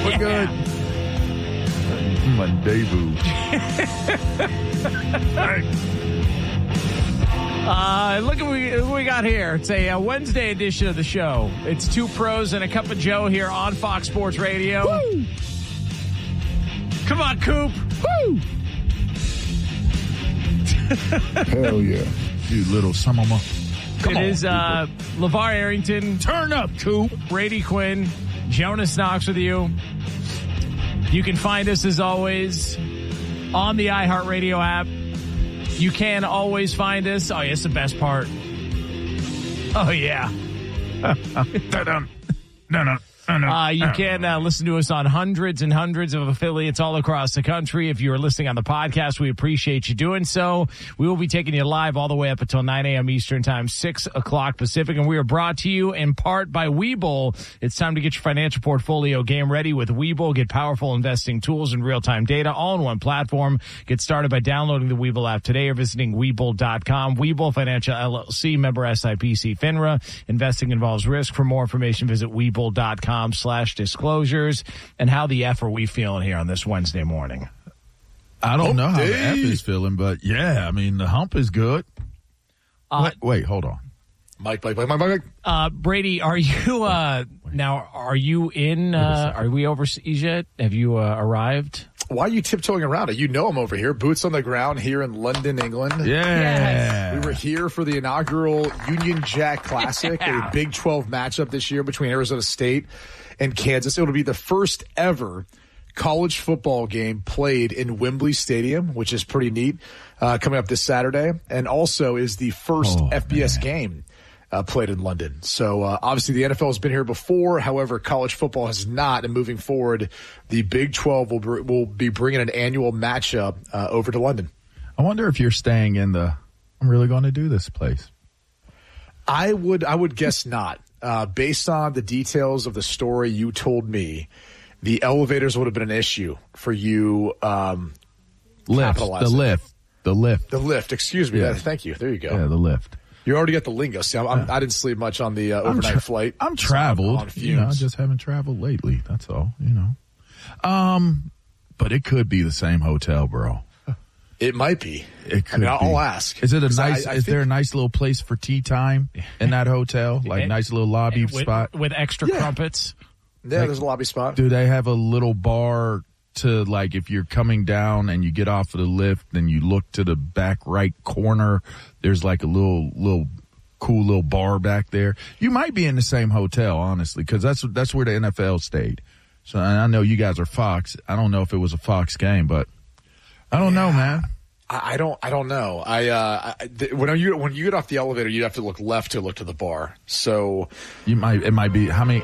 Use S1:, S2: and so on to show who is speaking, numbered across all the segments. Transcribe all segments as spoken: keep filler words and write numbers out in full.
S1: We're good. Monday-boo.
S2: Uh, look at what we, what we got here. It's a, a Wednesday edition of the show. It's two pros and a cup of Joe here on Fox Sports Radio.
S1: Woo!
S2: Come on, Coop.
S1: Woo! Hell yeah. You little son of a... Come
S2: it
S1: on,
S2: is uh, LeVar Arrington.
S1: Turn up, Coop.
S2: Brady Quinn. Jonas Knox with you. You can find us, as always, on the iHeartRadio app. You can always find us. Oh, yeah, it's the best part. Oh, yeah.
S1: No, no.
S2: Uh, you can uh, listen to us on hundreds and hundreds of affiliates all across the country. If you are listening on the podcast, we appreciate you doing so. We will be taking you live all the way up until nine a.m. Eastern Time, six o'clock Pacific. And we are brought to you in part by Webull. It's time to get your financial portfolio game ready with Webull. Get powerful investing tools and real-time data all in one platform. Get started by downloading the Webull app today or visiting Webull dot com. Webull Financial L L C, member S I P C FINRA. Investing involves risk. For more information, visit Webull dot com. slash disclosures. And how the F are we feeling here on this Wednesday morning?
S1: I don't
S3: hump
S1: know how
S3: day.
S1: the F is feeling, but yeah, I mean, the hump is good.
S2: Uh,
S1: wait, wait, hold on.
S3: Mike, Mike, Mike, Mike, Mike.
S2: Uh, Brady, are you, uh, now, are you in, uh, are we overseas yet? Have you, uh, arrived?
S3: Why are you tiptoeing around it? You know I'm over here. Boots on the ground here in London, England.
S1: Yeah.
S2: Yes.
S3: We were here for the inaugural Union Jack Classic,
S2: Yeah.
S3: a Big twelve matchup this year between Arizona State and Kansas. It will be the first ever college football game played in Wembley Stadium, which is pretty neat, uh, coming up this Saturday, and also is the first
S1: Oh,
S3: F B S
S1: man.
S3: game uh, played in London. So uh, obviously the N F L has been here before. However, college football has not, and moving forward, the Big twelve will, br- will be bringing an annual matchup uh, over to London.
S1: I wonder if you're staying in the, I'm really going to do this place.
S3: I would I would guess not. Uh, based on the details of the story you told me, the elevators would have been an issue for you. Um,
S1: Lift, the
S3: capitalizing.
S1: lift, the lift.
S3: The lift, excuse me.
S1: Yeah.
S3: Yeah, thank you. There you go.
S1: Yeah, the lift.
S3: You already got the lingo. See, I'm, I'm, I didn't sleep much on the uh, overnight
S1: I'm tra-
S3: flight.
S1: I'm
S3: So
S1: traveled.
S3: on
S1: You know, I
S3: fumes.
S1: just haven't traveled lately. That's all, you know. Um, but it could be the same hotel, bro.
S3: It might be.
S1: It could
S3: I mean, I'll,
S1: be.
S3: I'll ask.
S1: Is it a
S3: 'Cause I-
S1: nice,
S3: I
S1: is
S3: think-
S1: there a nice little place for tea time in that hotel? Like
S2: And-
S1: nice little lobby
S2: with,
S1: spot?
S2: with extra
S3: Yeah.
S2: crumpets.
S3: Yeah, there's a lobby spot.
S1: Do they have a little bar to, like, if you're coming down and you get off of the lift and you look to the back right corner, there's like a little, little cool little bar back there. You might be in the same hotel, honestly, because that's, that's where the N F L stayed. So, and I know you guys are Fox. I don't know if it was a Fox game, but I don't know, man.
S3: I I don't. I don't know. I, uh, I th- when you when you get off the elevator, you have to look left to look to the bar. So
S1: You might, it might be, how many?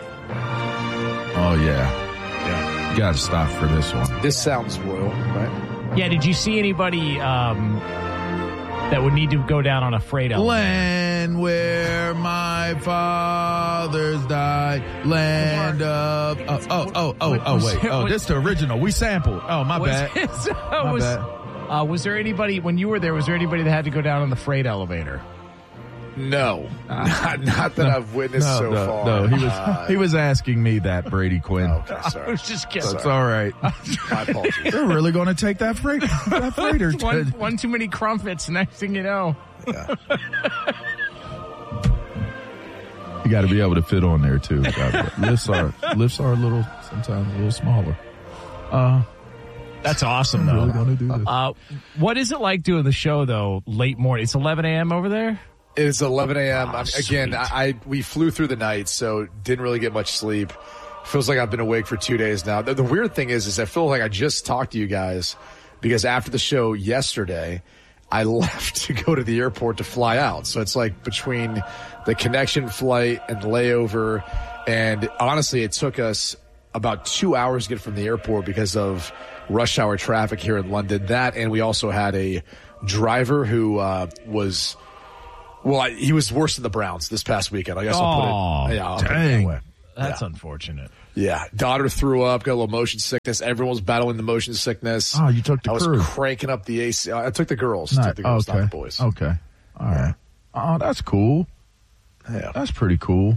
S1: Oh, yeah.
S3: yeah,
S1: You got to stop for this one.
S3: this sounds royal, right?
S2: Yeah, did you see anybody, um, that would need to go down on a freight elevator?
S1: Land where my fathers died, land of, oh, oh, oh, oh, oh, wait. Oh, this is the original. We sampled. Oh, my
S2: Was,
S1: bad.
S2: it-
S1: My
S2: was,
S1: bad.
S2: Uh, was there anybody, when you were there, was there anybody that had to go down on the freight elevator?
S3: No, not, not that I've witnessed
S1: No,
S3: so
S1: no,
S3: far.
S1: no. He was,
S3: Uh,
S1: he was asking me that, Brady Quinn.
S3: okay,
S2: I
S3: sorry.
S2: was just kidding.
S1: That's all right.
S3: My apologies.
S1: They're really going to take that freight, that freighter.
S2: one, one too many crumpets, next thing you know.
S3: Yeah.
S1: You got to be able to fit on there too. Gotta be- Lifts are lifts are a little sometimes a little smaller. Uh,
S2: That's awesome,
S1: I'm really
S2: though.
S1: going to do this.
S2: Uh, what is it like doing the show, though, late morning? It's eleven a.m. over there?
S3: It's eleven a.m.
S2: Oh,
S3: I'm Again,
S2: sweet.
S3: I, I we flew through the night, so didn't really get much sleep. Feels like I've been awake for two days now. The, the weird thing is, is I feel like I just talked to you guys because after the show yesterday, I left to go to the airport to fly out. So it's like between the connection flight and layover, and honestly, it took us about two hours to get from the airport because of rush hour traffic here in London. That, and we also had a driver who uh, was. Well, I, he was worse than the Browns this past weekend. I guess I'll
S2: Aw,
S3: put it. Yeah, I'll put it that
S1: dang.
S3: way.
S2: That's
S3: Yeah.
S2: unfortunate.
S3: Yeah, daughter threw up, got a little motion sickness. Everyone was battling the motion sickness.
S1: Oh, you took the
S3: I was
S1: crew.
S3: cranking up the A C. I took the girls.
S1: Not-
S3: took the girls,
S1: okay.
S3: not the boys.
S1: Okay. All right. Oh, that's cool.
S3: Yeah.
S1: That's pretty cool.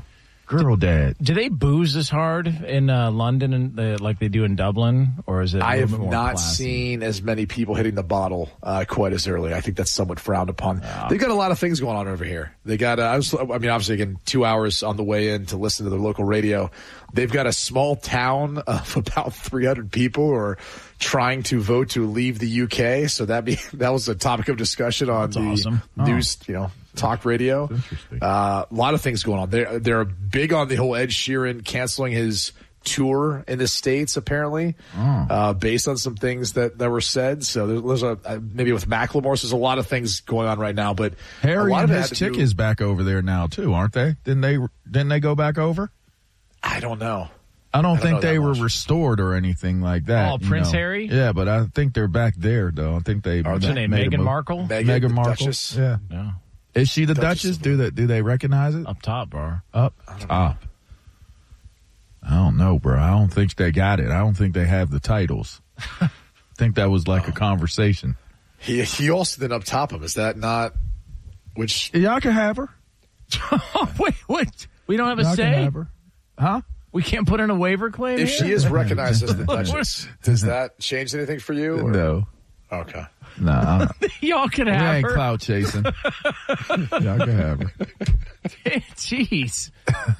S1: Girl dad.
S2: Do they booze this hard in uh, London and uh, like they do in Dublin, or is it?
S3: I have
S2: more
S3: not
S2: classy?
S3: seen as many people hitting the bottle uh, quite as early. I think that's somewhat frowned upon. Oh. They've got a lot of things going on over here. They got, uh, I, was, I mean, obviously, again, two hours on the way in to listen to the local radio. They've got a small town of about three hundred people who are trying to vote to leave the U K. So that be that was a topic of discussion on
S2: that's
S3: the
S2: awesome.
S3: news, oh. you know. Talk radio. Uh, a lot of things going on. They're, they're big on the whole Ed Sheeran canceling his tour in the States, apparently, oh. uh, based on some things that, that were said. So there's, there's a, maybe with Macklemore, so there's a lot of things going on right now. But
S1: Harry
S3: a lot
S1: and
S3: of
S1: his chick
S3: do,
S1: is back over there now, too, aren't they? Didn't they, didn't they go back over?
S3: I don't know.
S1: I don't, I don't think they were
S3: much.
S1: restored or anything like that.
S2: Oh, Prince
S1: know.
S2: Harry?
S1: Yeah, but I think they're back there, though. I think they.
S2: What's her name? Meghan Markle?
S3: Meghan,
S1: Meghan Markle.
S3: Duchess.
S1: Yeah.
S2: Yeah.
S1: Is she the
S3: Duchess?
S1: Duchess? Do they do they recognize it?
S2: Up top, bro.
S1: Up top. I don't know, bro. I don't think they got it. I don't think they have the titles. I think that was like oh. a conversation.
S3: He he also did up top him. Is that not? Which
S1: y'all can have her.
S2: wait, wait. We don't have a
S1: y'all
S2: say.
S1: Can have her. Huh?
S2: We can't put in a waiver claim.
S3: If
S2: here?
S3: she is recognized as the Duchess, does that change anything for you? Or?
S1: No.
S3: Okay.
S1: Nah.
S2: Y'all can
S1: we
S2: have
S1: ain't
S2: her.
S1: Clout chasing. Y'all can have her.
S2: Jeez.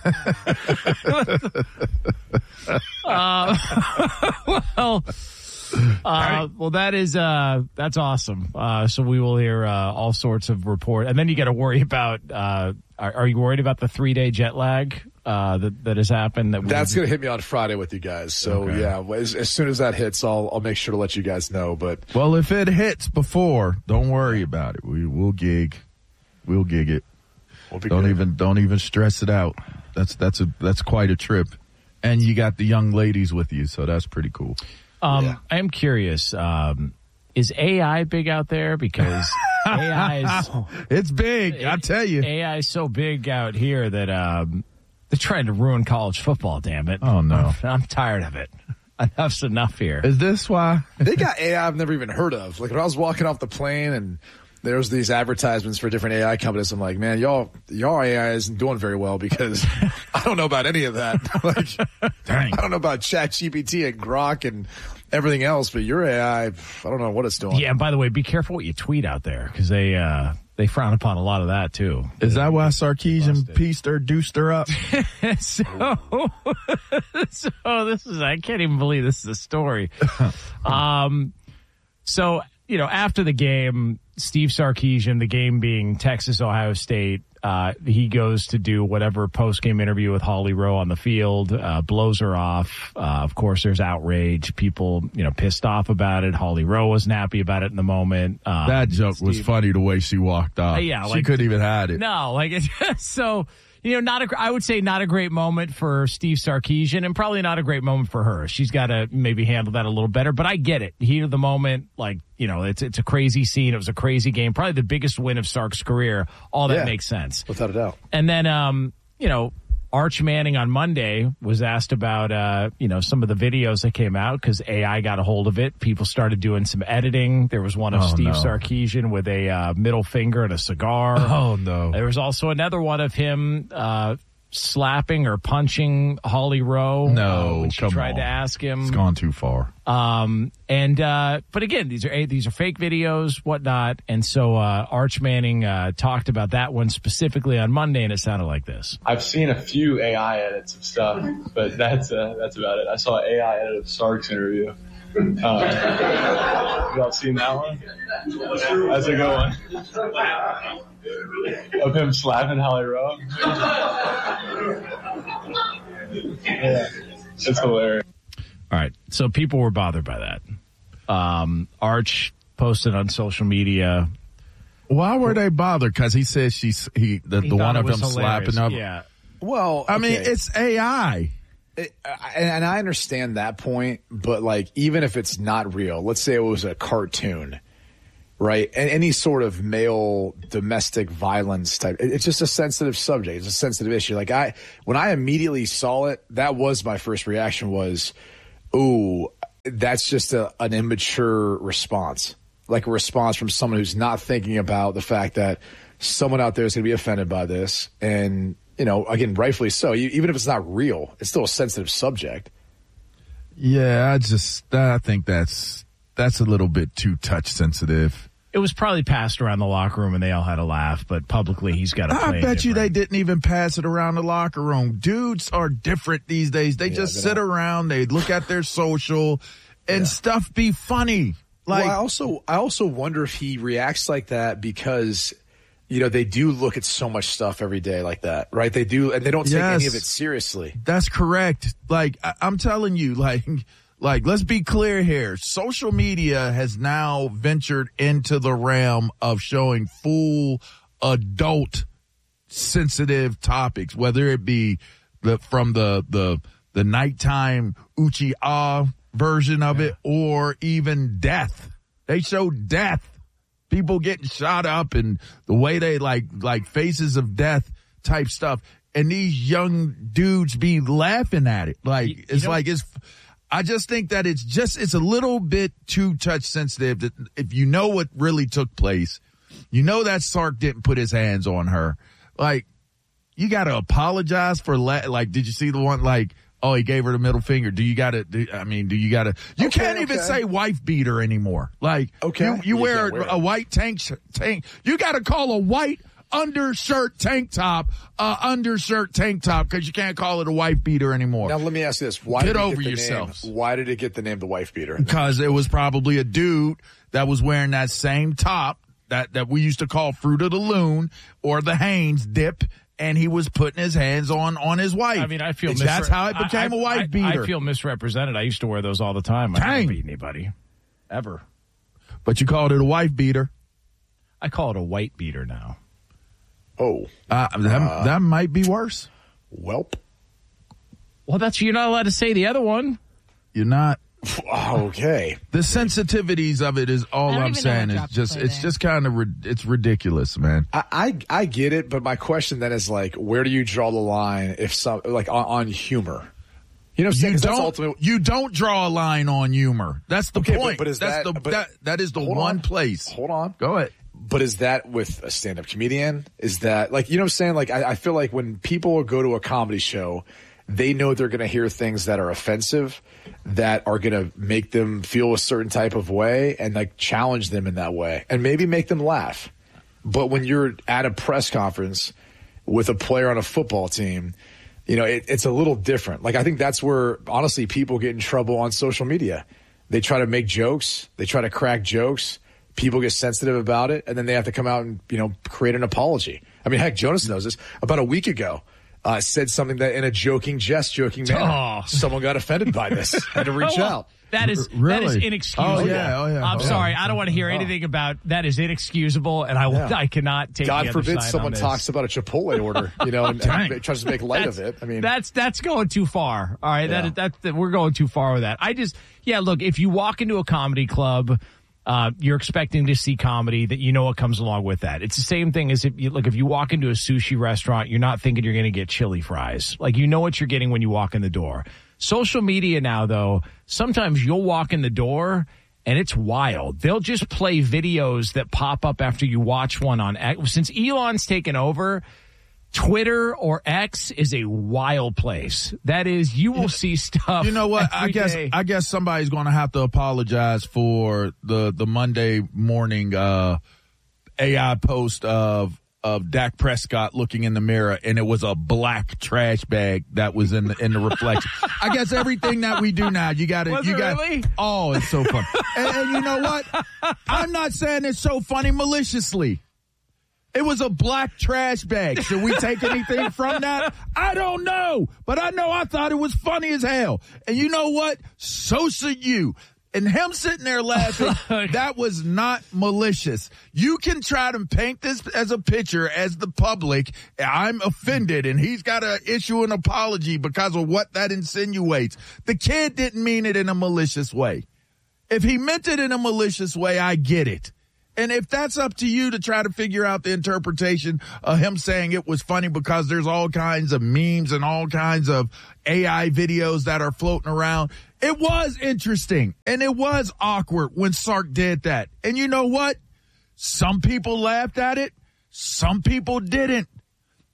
S2: uh, well, uh, well, that is uh, that's awesome. Uh, so we will hear uh, all sorts of report, and then you got to worry about. Uh, are, are you worried about the three day jet lag uh, that that has happened? That
S3: that's going to hit me on Friday with you guys. So
S2: okay.
S3: yeah, as, as soon as that hits, I'll I'll make sure to let you guys know. But
S1: well, if it hits before, don't worry about it. We we'll gig, we'll gig it.
S3: We'll be
S1: don't
S3: good.
S1: even don't even stress it out. That's that's a that's quite a trip, and you got the young ladies with you, so that's pretty cool.
S2: Um,
S3: yeah.
S2: I am curious. Um, is A I big out there? Because A I is
S1: it's big.
S2: it,
S1: I tell you,
S2: A I is so big out here that um, they're trying to ruin college football. Damn it!
S1: Oh no,
S2: I'm, I'm tired of it. Enough's enough here.
S1: Is this why
S3: they got A I I've never even heard of? Like when I was walking off the plane and there's these advertisements for different A I companies. I'm like, man, y'all, y'all A I isn't doing very well because I don't know about any of that. Like,
S1: dang,
S3: I don't know about ChatGPT and Grok and everything else, but your A I, I don't know what it's doing.
S2: Yeah, and by the way, be careful what you tweet out there because they uh, they frown upon a lot of that too.
S1: Is that why Sarkeesian pieced her, deuced her up?
S2: so, so this is, I can't even believe this is a story. um, so, you know, after the game, Steve Sarkeesian, the game being Texas, Ohio State, uh, he goes to do whatever post-game interview with Holly Rowe on the field, uh, blows her off. Uh, of course, there's outrage. People, you know, pissed off about it. Holly Rowe wasn't happy about it in the moment. Um,
S1: that joke
S2: Steve,
S1: was funny the way she walked off.
S2: Uh, yeah,
S1: she
S2: like,
S1: couldn't even hide it.
S2: No, like it's so. You know, not a, I would say not a great moment for Steve Sarkeesian and probably not a great moment for her. She's got to maybe handle that a little better, but I get it. Heat of the moment, like, you know, it's it's a crazy scene. It was a crazy game. Probably the biggest win of Sark's career. All that
S3: yeah,
S2: makes sense.
S3: Without a doubt.
S2: And then, um, you know, Arch Manning on Monday was asked about, uh, you know, some of the videos that came out because A I got a hold of it. People started doing some editing. There was one of
S1: oh,
S2: Steve
S1: no.
S2: Sarkeesian with a uh, middle finger and a cigar.
S1: Oh, no.
S2: There was also another one of him uh, slapping or punching Holly Rowe.
S1: No,
S2: uh, when she
S1: come
S2: tried
S1: on.
S2: to ask him.
S1: It's gone too far.
S2: Um, and, uh, but again, these are, these are fake videos, whatnot. And so, uh, Arch Manning, uh, talked about that one specifically on Monday, and it sounded like this.
S4: I've seen a few A I edits of stuff, but that's, uh, that's about it. I saw an A I edit of Sark's interview. Uh, y'all seen that one? That's a good one. Of him slapping Holly Rowe. Yeah, it's hilarious.
S2: All right. So people were bothered by that. Um, Arch posted on social media.
S1: Why were they bothered? Because he says she's he the,
S2: He
S1: the one
S2: thought
S1: of
S2: it was
S1: them
S2: hilarious.
S1: slapping up.
S2: Yeah.
S3: Well,
S1: I mean,
S3: okay.
S1: it's A I.
S3: It, and, and I understand that point, but like, even if it's not real, let's say it was a cartoon, right? And any sort of male domestic violence type, it, it's just a sensitive subject. It's a sensitive issue. Like I, when I immediately saw it, that was my first reaction was, ooh, that's just a, an immature response. Like a response from someone who's not thinking about the fact that someone out there is going to be offended by this and you know, again, rightfully so. Even if it's not real, it's still a sensitive subject.
S1: Yeah, I just I think that's that's a little bit too touch sensitive.
S2: It was probably passed around the locker room and they all had a laugh, but publicly he's got to play
S1: I bet
S2: different.
S1: you they didn't even pass it around the locker room. Dudes are different these days. They
S3: yeah,
S1: just
S3: they
S1: sit
S3: don't.
S1: around, they look at their social, and
S3: yeah.
S1: stuff be funny. Like,
S3: well, I also I also wonder if he reacts like that because, you know, they do look at so much stuff every day like that, right? They do, and they don't take
S1: yes,
S3: any of it seriously.
S1: That's correct. Like, I, I'm telling you, like, like, let's be clear here. Social media has now ventured into the realm of showing full adult sensitive topics, whether it be the from the the the nighttime Uchiha version of yeah. it, or even death. They show death. People getting shot up and the way they like, like faces of death type stuff. And these young dudes be laughing at it. Like, you, it's you like, it's, I just think that it's just, it's a little bit too touch sensitive. That if you know what really took place, you know that Sark didn't put his hands on her. Like, you got to apologize for, la- like, did you see the one, like, oh, he gave her the middle finger. Do you got to, I mean, do you got to, you okay, can't even okay. say wife beater anymore. Like, okay. you, you, you wear, wear a white tank, tank, you got to call a white undershirt tank top, uh, undershirt tank top, because you can't call it a wife beater anymore.
S3: Now, let me ask you this. Why
S1: Get
S3: did it
S1: over
S3: get the
S1: yourselves.
S3: Name, why did it get the name the wife beater?
S1: Because it was probably a dude that was wearing that same top that, that we used to call Fruit of the Loon or the Hanes dip. And he was putting his hands on, on his wife.
S2: I mean, I feel
S1: misre-
S2: misre-
S1: that's how it became
S2: I, I,
S1: a wife
S2: I,
S1: beater.
S2: I feel misrepresented. I used to wear those all the time. I
S1: Dang.
S2: didn't beat anybody. Ever.
S1: But you called it a wife beater.
S2: I call it a white beater now.
S3: Oh.
S1: Uh, that, uh, that might be worse.
S3: Welp.
S2: Well, that's, you're not allowed to say the other one.
S1: You're not.
S3: Okay.
S1: The sensitivities of it is all I'm saying is just, it's there. just kind of, it's ridiculous, man.
S3: I, I, I get it, but my question then is like, where do you draw the line if some, like on, on humor? You know what I'm saying?
S1: You don't,
S3: ultimately-
S1: you don't draw a line on humor. That's the
S3: okay,
S1: point.
S3: But, but is
S1: That's
S3: that,
S1: the,
S3: but,
S1: that, that is the one
S3: on,
S1: place.
S3: Hold on.
S1: Go ahead.
S3: But is that with a stand-up comedian? Is that like, you know what I'm saying? Like, I, I feel like when people go to a comedy show, they know they're going to hear things that are offensive, that are going to make them feel a certain type of way and like challenge them in that way and maybe make them laugh. But when you're at a press conference with a player on a football team, you know, it, it's a little different. Like, I think that's where, honestly, people get in trouble on social media. They try to make jokes. They try to crack jokes. People get sensitive about it, and then they have to come out and, you know, create an apology. I mean, heck, Jonas knows this. About a week ago, uh, said something that in a joking jest, joking manner. Oh. Someone got offended by this. Had to reach out.
S2: That is
S1: really?
S2: that is inexcusable.
S1: Oh, yeah, oh, yeah.
S2: I'm
S1: oh,
S2: sorry.
S1: yeah.
S2: I don't want to hear anything about that. Is inexcusable, and I
S3: yeah.
S2: I cannot take.
S3: God
S2: the other
S3: forbid
S2: side
S3: someone
S2: on this.
S3: talks about a Chipotle order, you know, and, and tries to make light
S2: that's,
S3: of it. I mean,
S2: that's that's going too far. All right,
S3: yeah.
S2: that, that that we're going too far with that. I just yeah. Look, if you walk into a comedy club, uh, you're expecting to see comedy. That you know what comes along with that. It's the same thing as if you look if you walk into a sushi restaurant, you're not thinking you're going to get chili fries. Like you know what you're getting when you walk in the door. Social media now, though, sometimes you'll walk in the door and it's wild. They'll just play videos that pop up after you watch one on X. Since Elon's taken over, Twitter or X is a wild place. That is, you will see stuff.
S1: You know what? I guess
S2: day.
S1: I guess somebody's going to have to apologize for the the Monday morning uh, A I post of. of Dak Prescott looking in the mirror, and it was a black trash bag that was in the in the reflection. I guess everything that we do now, you got to you got.
S2: Really?
S1: Oh, it's so funny. and, and you know what? I'm not saying it's so funny maliciously. It was a black trash bag. Should we take anything from that? I don't know, but I know I thought it was funny as hell. And you know what? So should you. And him sitting there laughing, that was not malicious. You can try to paint this as a picture as the public. I'm offended, and he's got to issue an apology because of what that insinuates. The kid didn't mean it in a malicious way. If he meant it in a malicious way, I get it. And if that's up to you to try to figure out the interpretation of him saying it was funny because there's all kinds of memes and all kinds of A I videos that are floating around, it was interesting and it was awkward when Sark did that. And you know what? Some people laughed at it. Some people didn't.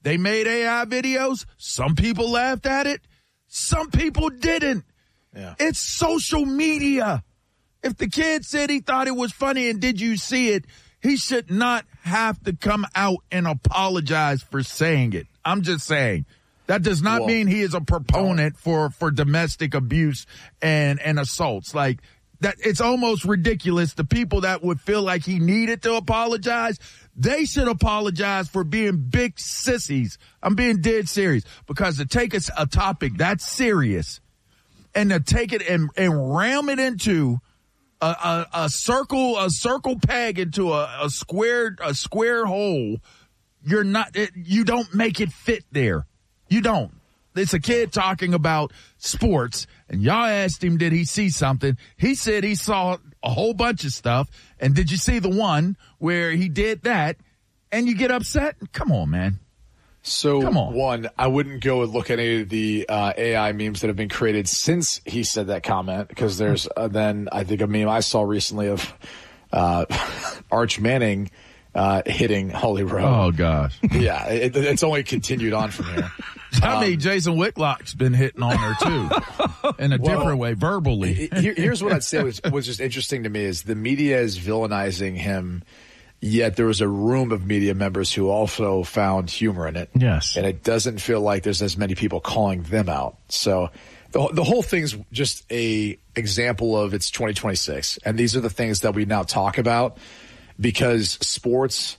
S1: They made A I videos. Some people laughed at it. Some people didn't.
S3: Yeah.
S1: It's social media. If the kid said he thought it was funny and did you see it, he should not have to come out and apologize for saying it. I'm just saying. That does not well, mean he is a proponent for, for domestic abuse and, and assaults. Like, that, it's almost ridiculous. The people that would feel like he needed to apologize, they should apologize for being big sissies. I'm being dead serious. Because to take a, a topic that's serious and to take it and, and ram it into a, a, a circle, a circle peg into a, a square, a square hole, you're not, it, you don't make it fit there. You don't. It's a kid talking about sports, and y'all asked him, did he see something? He said he saw a whole bunch of stuff, and did you see the one where he did that, and you get upset? Come on, man.
S3: So,
S1: Come on.
S3: one, I wouldn't go and look at any of the uh, A I memes that have been created since he said that comment, because there's uh, then, I think, a meme I saw recently of uh, Arch Manning uh, hitting Holly Rowe.
S1: Oh, gosh.
S3: Yeah, it, it's only continued on from here.
S1: I mean, um, Jason Whitlock's been hitting on her, too, in a well, different way, verbally.
S3: Here, here's what I'd say was, was just interesting to me is the media is villainizing him, yet there was a room of media members who also found humor in it.
S2: Yes.
S3: And it doesn't feel like there's as many people calling them out. So the, the whole thing's just a example of it's twenty twenty-six. And these are the things that we now talk about because sports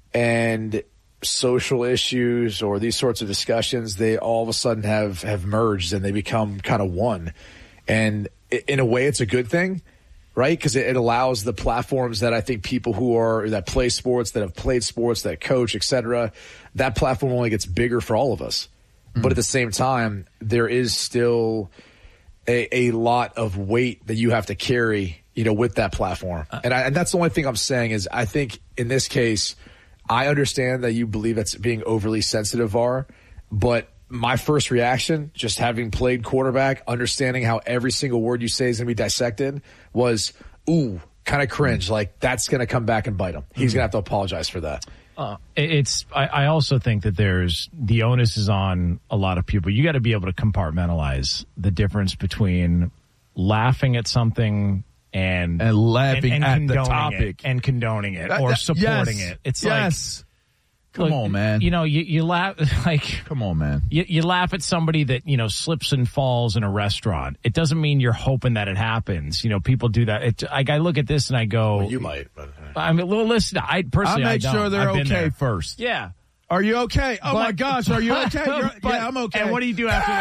S3: and social issues or these sorts of discussions, they all of a sudden have, have merged and they become kind of one. And in a way, it's a good thing, right? Because it, it allows the platforms that I think people who are, that play sports, that have played sports, that coach, et cetera, that platform only gets bigger for all of us. Mm-hmm. But at the same time, there is still a, a lot of weight that you have to carry, you know, with that platform. Uh, and, I, and that's the only thing I'm saying is I think in this case, I understand that you believe it's being overly sensitive, V A R, but my first reaction, just having played quarterback, understanding how every single word you say is going to be dissected, was, ooh, kind of cringe. Like, that's going to come back and bite him. He's going to have to apologize for that.
S2: Uh, it's. I, I also think that there's the onus is on a lot of people. You got to be able to compartmentalize the difference between laughing at something and
S1: and laughing
S2: and, and
S1: at the topic
S2: it, and condoning it
S1: that,
S2: or
S1: that,
S2: supporting
S1: yes,
S2: it. It's
S1: yes. like, come
S2: look,
S1: on, man.
S2: You know, you, you laugh like,
S1: come on, man.
S2: You, you laugh at somebody that, you know, slips and falls in a restaurant. It doesn't mean you're hoping that it happens. You know, people do that. It, I, I look at this and I go,
S3: well, you might, but
S2: I mean, well, listen, I personally,
S1: I make
S2: I
S1: sure they're
S2: I've
S1: okay first.
S2: Yeah.
S1: Are you okay? Oh,
S2: but,
S1: my gosh, are you okay? You're,
S2: but,
S1: yeah, I'm okay.
S2: And what do you do after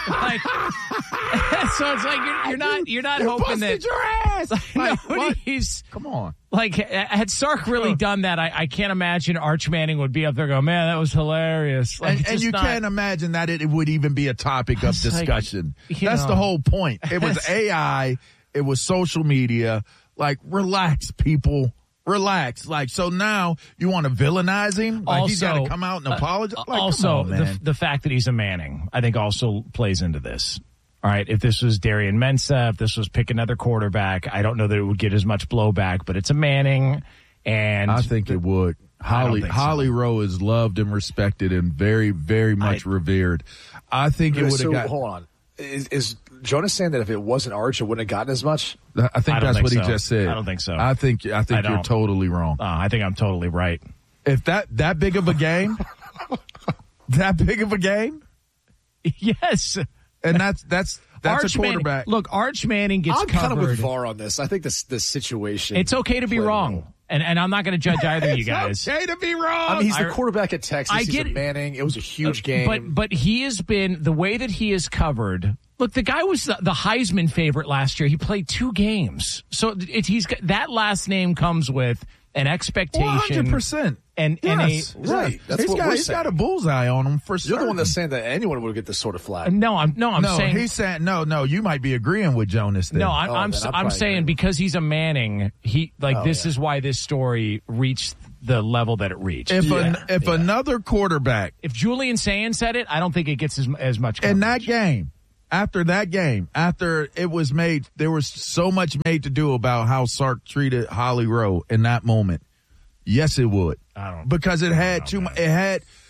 S2: that? like, so it's like you're, you're not you're not
S1: you
S2: hoping that
S1: your ass.
S2: Like, nobody's
S1: come on.
S2: Like, had Sark really done that, I, I can't imagine Arch Manning would be up there going, man, that was hilarious. Like,
S1: and and you
S2: not,
S1: can't imagine that it, it would even be a topic of discussion.
S2: Like,
S1: That's
S2: know,
S1: the whole point. It was A I. It was social media. Like, relax, people. Relax. Like, so now you want to villainize him? Like,
S2: also,
S1: he's got to come out and apologize? Like,
S2: also,
S1: on,
S2: the, the fact that he's a Manning, I think, also plays into this. All right, if this was Darian Mensah, if this was pick another quarterback, I don't know that it would get as much blowback, but it's a Manning, and
S1: I think it would. Holly Holly so. Rowe is loved and respected and very, very much I, revered. I think it would have
S3: so,
S1: got.
S3: Hold on. Is, is Jonas saying that if it wasn't Arch, it wouldn't have gotten as much?
S1: I think
S2: I
S1: that's
S2: think
S1: what
S2: so.
S1: he just said.
S2: I don't think so.
S1: I think I think
S2: I
S1: you're totally wrong.
S2: Uh, I think I'm totally right.
S1: If that that big of a game, that big of a game,
S2: yes,
S1: and that's that's that's
S2: Arch
S1: a quarterback.
S2: Manning, look, Arch Manning gets
S3: I'm
S2: covered.
S3: kind of with V A R on this. I think this this situation.
S2: It's okay to be wrong. And and I'm not going to judge either of you guys.
S1: It's okay to be wrong.
S3: I mean, he's the quarterback at Texas.
S2: I
S3: he's
S2: get
S3: a Manning. It was a huge game.
S2: But but he has been, the way that he is covered, look, the guy was the, the Heisman favorite last year. He played two games. So it, he's that last name comes with an expectation.
S1: one hundred percent.
S2: And,
S1: yes,
S2: and a,
S3: right. That's
S1: he's
S3: what
S1: got,
S3: we're
S1: he's
S3: saying.
S1: got a bullseye on him for
S3: You're
S1: certain.
S3: the one that's saying that anyone would get this sort of flag.
S2: No, I'm no, I'm
S1: no,
S2: saying
S1: he's saying no, no. You might be agreeing with Jonas. Then.
S2: No, I'm
S3: oh,
S2: I'm,
S3: I'm,
S2: I'm saying because he's a Manning, he like
S3: oh,
S2: this
S3: yeah.
S2: is why this story reached the level that it reached.
S1: If
S3: yeah,
S1: an, if
S3: yeah.
S1: another quarterback,
S2: if Julian Sayin said it, I don't think it gets as as much coverage.
S1: in that game, after that game, after it was made, there was so much made to do about how Sark treated Holly Rowe in that moment. Yes, it would.
S2: I don't
S1: because it had
S2: know,
S1: too
S2: man.
S1: much. It had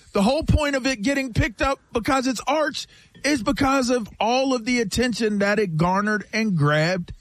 S1: The whole point of it getting picked up because it's Arch is because of all of the attention that it garnered and grabbed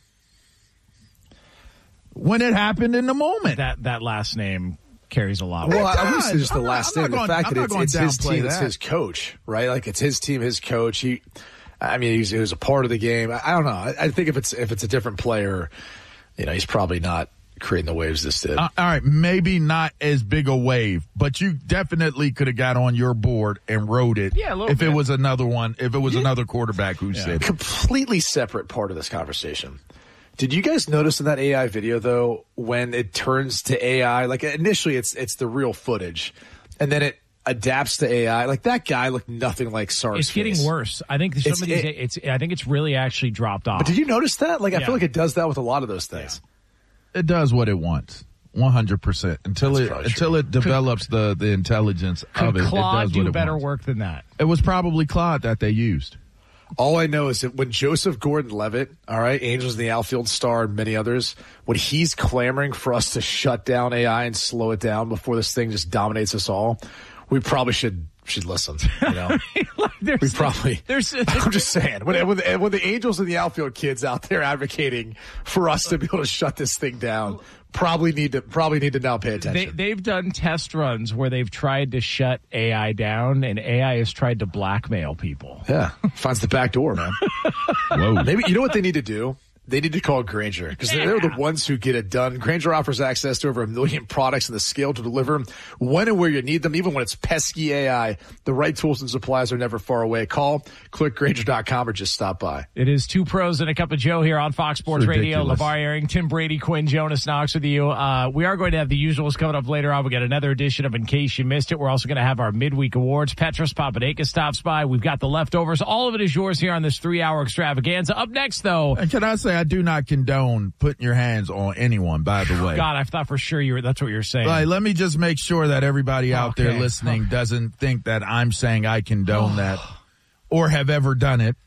S1: when it happened in the moment.
S2: That that last name carries a lot.
S3: Well,
S1: It
S3: I would
S1: does.
S3: say just the
S1: I'm not-
S3: last
S1: I'm
S3: thing,
S1: not
S3: the
S1: going-
S3: fact
S1: I'm
S3: that
S1: not
S3: it's,
S1: going
S3: it's
S1: to
S3: his
S1: downplay
S3: team, it's
S1: that.
S3: his coach, right? Like it's his team, his coach. He, I mean, he's, he was a part of the game. I, I don't know. I, I think if it's if it's a different player, you know, he's probably not creating the waves this did.
S1: Uh, all right, maybe not as big a wave, but you definitely could have got on your board and wrote it.
S2: Yeah, a little
S1: if
S2: bit.
S1: it was another one, if it was another quarterback who said it.
S3: Completely separate part of this conversation. Did you guys notice in that A I video though, when it turns to A I, like initially it's it's the real footage, and then it adapts to A I. Like that guy looked nothing like Sark's
S2: It's getting
S3: face.
S2: worse. I think some
S3: It's-
S2: of these.
S3: it-
S2: it's. I think it's really actually dropped off.
S3: But did you notice that? Like I
S2: Yeah.
S3: feel like it does that with a lot of those things.
S1: It does what it wants. One hundred percent until
S3: That's
S1: it
S3: probably
S1: until
S3: true.
S1: it develops the the intelligence
S2: Could
S1: of it.
S2: Claude
S1: it does
S2: do
S1: what it
S2: better
S1: wants.
S2: work than that?
S1: It was probably Claude that they used.
S3: All I know is that when Joseph Gordon-Levitt, all right, Angels in the outfield star and many others, when he's clamoring for us to shut down A I and slow it down before this thing just dominates us all, we probably should should listen. You know,
S2: Like, there's,
S3: we probably.
S2: There's.
S3: I'm just saying, when, when, the, when the Angels and the outfield kids out there advocating for us to be able to shut this thing down, probably need to probably need to now pay
S2: They,
S3: attention.
S2: they've done test runs where they've tried to shut A I down, and A I has tried to blackmail people.
S3: yeah, finds the back door, man.
S1: Whoa.
S3: Maybe you know what they need to do? They need to call Grainger because they're the ones who get it done. Grainger offers access to over a million products and the scale to deliver them when and where you need them, even when it's pesky A I. The right tools and supplies are never far away. Call, click Grainger dot com or just stop by.
S2: It is Two Pros and a Cup of Joe here on Fox Sports Radio.
S1: ridiculous.
S2: LeVar Arrington, Brady Quinn, Jonas Knox with you. Uh, we are going to have the usuals coming up later on. We got another edition of In Case You Missed It. We're also going to have our midweek awards. Petros Papadakis stops by. We've got the leftovers. All of it is yours here on this three-hour extravaganza. Up next, though,
S1: And can I say I do not condone putting your hands on anyone, by the way.
S2: God, I thought for sure you were. That's what you're saying.
S1: Like, let me just make sure that everybody out there
S2: Okay.
S1: listening doesn't think that I'm saying I condone that or have ever done it.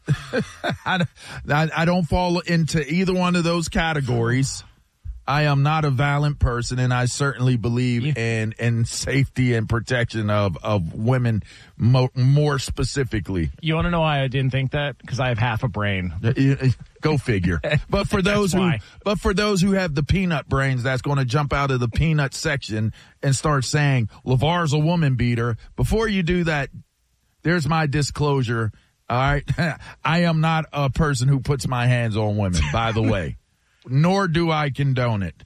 S1: I, I, I don't fall into either one of those categories. I am not a violent person, and I certainly believe
S2: Yeah.
S1: in in safety and protection of of women mo- more specifically.
S2: You want to know why I didn't think that? Because I have half a brain.
S1: Go figure. But for those who,
S2: why.
S1: but for those who have the peanut brains, that's going to jump out of the peanut section and start saying LeVar's a woman beater. Before you do that, there's my disclosure. All right, I am not a person who puts my hands on women. By the way, nor do I condone it.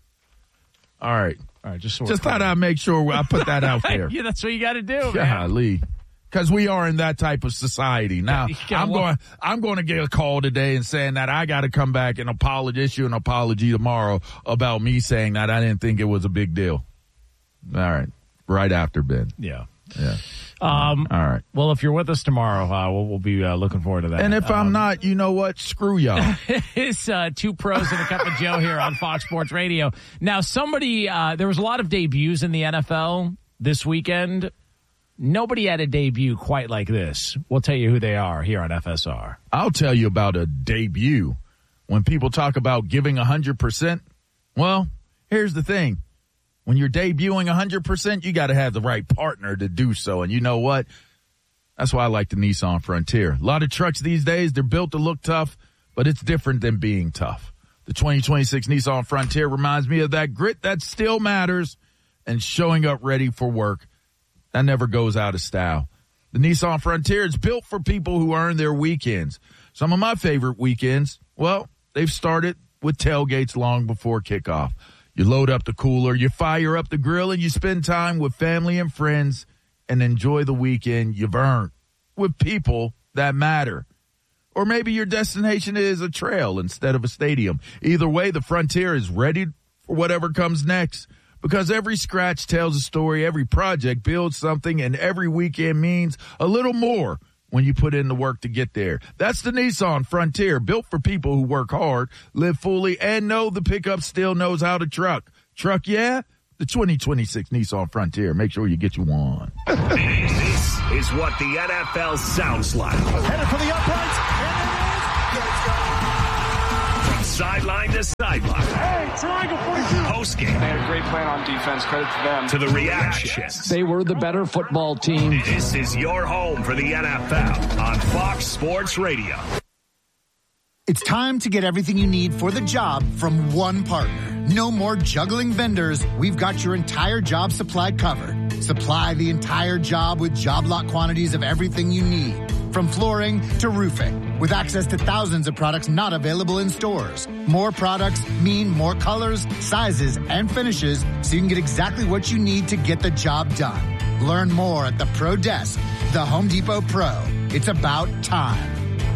S1: All right,
S2: All right, just so we're
S1: just
S2: clear.
S1: thought I'd make sure I put that out there.
S2: Yeah, that's what you got to do, man.
S1: Golly. Because we are in that type of society. Now,
S2: You gotta
S1: I'm
S2: walk-
S1: going I'm going to get a call today and saying that I got to come back and apologize, issue an apology tomorrow about me saying that I didn't think it was a big deal. All right. Right after, Ben.
S2: Yeah.
S1: Yeah.
S2: Um,
S1: All right.
S2: Well, if you're with us tomorrow, uh, we'll, we'll be uh, looking forward to that.
S1: And if I'm
S2: Um,
S1: not, you know what? Screw y'all.
S2: It's uh, Two Pros and a Cup of Joe here on Fox Sports Radio. Now, somebody, uh, there was a lot of debuts in the N F L this weekend. Nobody had a debut quite like this. We'll tell you who they are here on F S R.
S1: I'll tell you about a debut. When people talk about giving one hundred percent, well, here's the thing. When you're debuting one hundred percent, you got to have the right partner to do so. And you know what? That's why I like the Nissan Frontier. A lot of trucks these days, they're built to look tough, but it's different than being tough. The twenty twenty-six Nissan Frontier reminds me of that grit that still matters and showing up ready for work. That never goes out of style. The Nissan Frontier is built for people who earn their weekends. Some of my favorite weekends, well, they've started with tailgates long before kickoff. You load up the cooler, you fire up the grill, and you spend time with family and friends and enjoy the weekend you've earned with people that matter. Or maybe your destination is a trail instead of a stadium. Either way, the Frontier is ready for whatever comes next. Because every scratch tells a story, every project builds something, and every weekend means a little more when you put in the work to get there. That's the Nissan Frontier, built for people who work hard, live fully, and know the pickup still knows how to truck. Truck, yeah? The twenty twenty-six Nissan Frontier. Make sure you get you one.
S5: This is what the N F L sounds like.
S6: Headed for the uprights, and it is. Let's go!
S5: From sideline to sideline.
S6: Hey, triangle forty-two.
S5: Post-game.
S7: They had a great plan on defense. Credit to them.
S5: To the reactions.
S8: They were the better football team.
S5: This is your home for the N F L on Fox Sports Radio.
S9: It's time to get everything you need for the job from one partner. No more juggling vendors. We've got your entire job supply covered. Supply the entire job with job lot quantities of everything you need, from flooring to roofing, with access to thousands of products not available in stores. More products mean more colors, sizes, and finishes, so you can get exactly what you need to get the job done. Learn more at the Pro Desk, the Home Depot Pro. It's about time.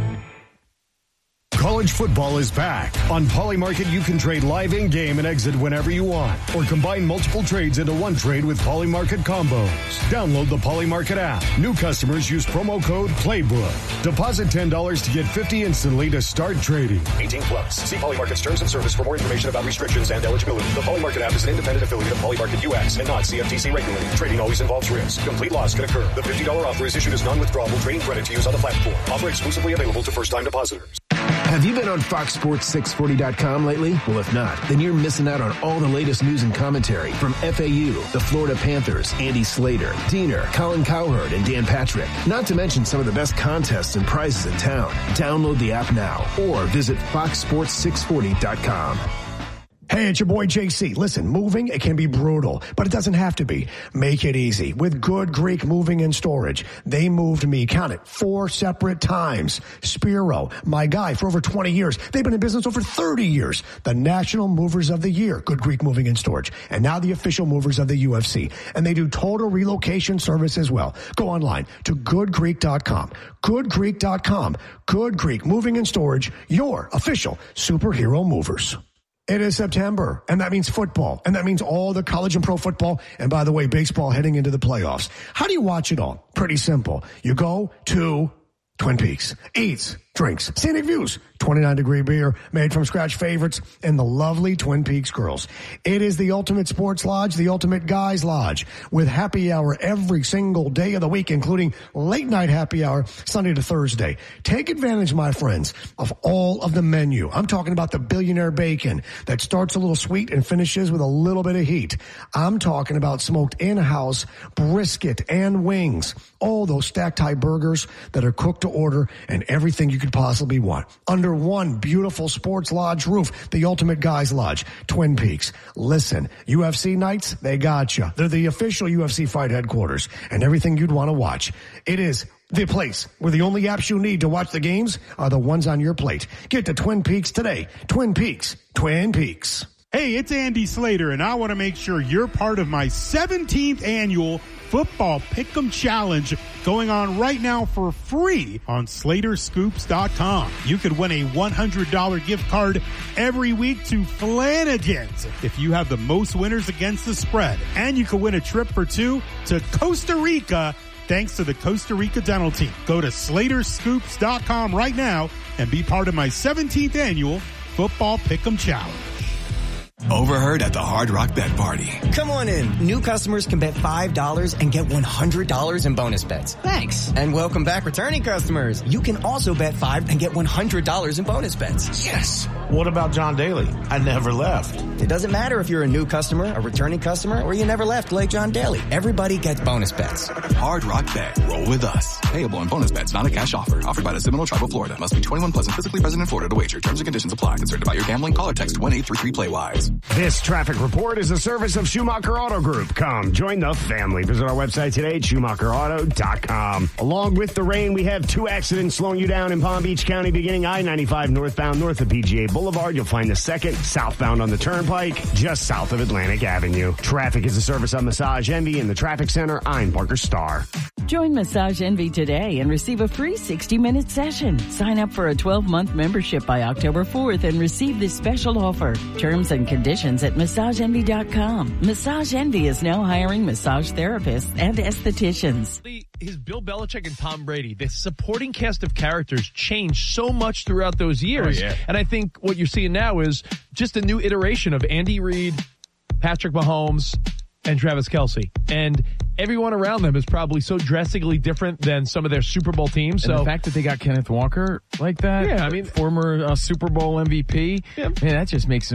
S10: College football is back. On Polymarket, you can trade live in-game and exit whenever you want, or combine multiple trades into one trade with Polymarket combos. Download the Polymarket app. New customers use promo code PLAYBOOK. Deposit ten dollars to get fifty dollars instantly to start trading.
S11: eighteen plus. See Polymarket's terms and service for more information about restrictions and eligibility. The Polymarket app is an independent affiliate of Polymarket U S and not C F T C regulated. Trading always involves risk. Complete loss can occur. The fifty dollars offer is issued as non-withdrawable trading credit to use on the platform. Offer exclusively available to first-time depositors.
S12: Have you been on Fox Sports six forty dot com lately? Well, if not, then you're missing out on all the latest news and commentary from F A U, the Florida Panthers, Andy Slater, Diener, Colin Cowherd, and Dan Patrick. Not to mention some of the best contests and prizes in town. Download the app now or visit fox sports six forty dot com.
S13: Hey, it's your boy J C. Listen, moving, it can be brutal, but it doesn't have to be. Make it easy with Good Greek Moving and Storage. They moved me, count it, four separate times. Spiro, my guy for over twenty years. They've been in business over thirty years. The National Movers of the Year, Good Greek Moving and Storage. And now the official movers of the U F C. And they do total relocation service as well. Go online to good greek dot com. good greek dot com. Good Greek Moving and Storage, your official superhero movers. It is September, and that means football, and that means all the college and pro football, and by the way, baseball heading into the playoffs. How do you watch it all? Pretty simple. You go to Twin Peaks, eats, drinks, scenic views, twenty-nine degree beer, made from scratch favorites, and the lovely Twin Peaks girls. It is the ultimate sports lodge, the ultimate guys lodge, with happy hour every single day of the week, including late night happy hour, Sunday to Thursday. Take advantage, my friends, of all of the menu. I'm talking about the billionaire bacon that starts a little sweet and finishes with a little bit of heat. I'm talking about smoked in-house brisket and wings, all those stacked high burgers that are cooked to order, and everything you could possibly want under one beautiful sports lodge roof, the ultimate guys lodge, Twin Peaks. Listen, U F C nights, they got you. They're the official U F C fight headquarters, and everything you'd want to watch. It is the place where the only apps you need to watch the games are the ones on your plate. Get to Twin Peaks today. Twin Peaks. Twin Peaks.
S14: Hey, it's Andy Slater, and I want to make sure you're part of my seventeenth annual Football Pick'em Challenge going on right now for free on Slater Scoops dot com. You could win a one hundred dollars gift card every week to Flanagan's if you have the most winners against the spread. And you could win a trip for two to Costa Rica thanks to the Costa Rica Dental Team. Go to Slater Scoops dot com right now and be part of my seventeenth annual Football Pick'em Challenge.
S15: Overheard at the Hard Rock Bet Party.
S16: Come on in. New customers can bet five dollars and get one hundred dollars in bonus bets. Thanks. And welcome back, returning customers. You can also bet five and get one hundred dollars in bonus bets.
S15: Yes.
S17: What about John Daly? I never left.
S16: It doesn't matter if you're a new customer, a returning customer, or you never left like John Daly. Everybody gets bonus bets.
S15: Hard Rock Bet. Roll with us. Payable on bonus bets, not a cash offer. Offered by the Seminole Tribe of Florida. Must be twenty-one plus and physically present in Florida to wager. Terms and conditions apply. Concerned about your gambling? Call or text one eight three three play wise.
S18: This traffic report is a service of Schumacher Auto Group. Come, join the family. Visit our website today at schumacher auto dot com. Along with the rain, we have two accidents slowing you down in Palm Beach County, beginning I ninety-five northbound north of P G A Boulevard. You'll find the second southbound on the Turnpike, just south of Atlantic Avenue. Traffic is a service of Massage Envy in the Traffic Center. I'm Parker Starr.
S19: Join Massage Envy today and receive a free sixty minute session. Sign up for a twelve month membership by October fourth and receive this special offer. Terms and conditions at massage envy dot com. Massage Envy is now hiring massage therapists and estheticians.
S2: His Bill Belichick and Tom Brady, the supporting cast of characters changed so much throughout those years. Oh, yeah. And I think what you're seeing now is just a new iteration of Andy Reid, Patrick Mahomes, and Travis Kelce. And
S6: everyone around them is probably so drastically different than some of their Super Bowl teams.
S2: And
S6: So
S2: the fact that they got Kenneth Walker like that,
S6: yeah, I mean,
S2: former uh, Super Bowl M V P,
S6: yeah.
S2: man, that just makes